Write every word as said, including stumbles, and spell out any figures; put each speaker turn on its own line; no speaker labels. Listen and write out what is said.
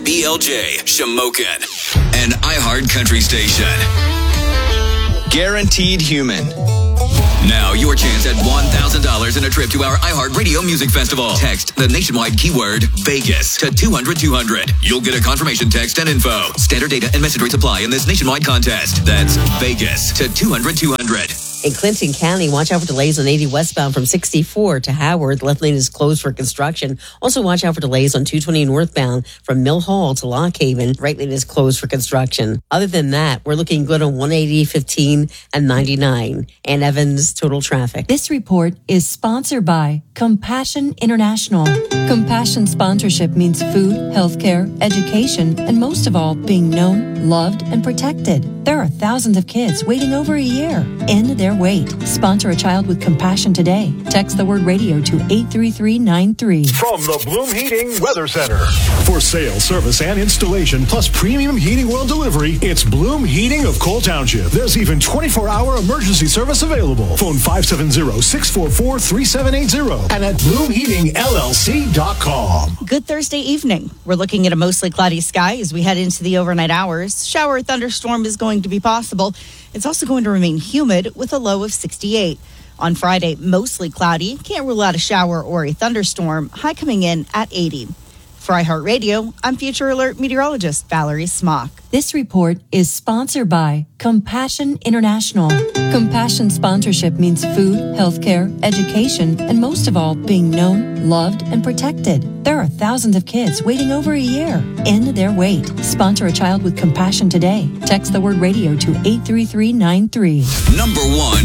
B L J, Shamokin, an iHeart Country station. Guaranteed Human. Now your chance at one thousand dollars in a trip to our iHeart Radio Music Festival. Text the nationwide keyword Vegas to two hundred two hundred. You'll get a confirmation text and info. Standard data and message rates apply in this nationwide contest. That's Vegas to two hundred two hundred.
In Clinton County, watch out for delays on eighty westbound from sixty-four to Howard. Left lane is closed for construction. Also, watch out for delays on two twenty northbound from Mill Hall to Lock Haven. Right lane is closed for construction. Other than that, we're looking good on one eighty, fifteen, and ninety-nine. And Evans, total traffic.
This report is sponsored by Compassion International. Compassion sponsorship means food, healthcare, education, and most of all, being known, loved, and protected. There are thousands of kids waiting over a year. End their wait. Sponsor a child with compassion today. Text the word radio to eight three three nine three.
From the Bloom Heating Weather Center. For sales, service, and installation, plus premium heating oil delivery, it's Bloom Heating of Cole Township. There's even twenty-four hour emergency service available. Phone five seven zero, six four four, three seven eight zero and at bloom heating L L C dot com.
Good Thursday evening. We're looking at a mostly cloudy sky as we head into the overnight hours. Shower or thunderstorm is going to be possible. It's also going to remain humid with a low of sixty-eight. On Friday, mostly cloudy. Can't rule out a shower or a thunderstorm. High coming in at eighty. For iHeartRadio, I'm Future Alert meteorologist Valerie Smock.
This report is sponsored by Compassion International. Compassion sponsorship means food, healthcare, education, and most of all, being known, loved, and protected. There are thousands of kids waiting over a year. End their wait. Sponsor a child with compassion today. Text the word radio to eight three three nine three.
Number one.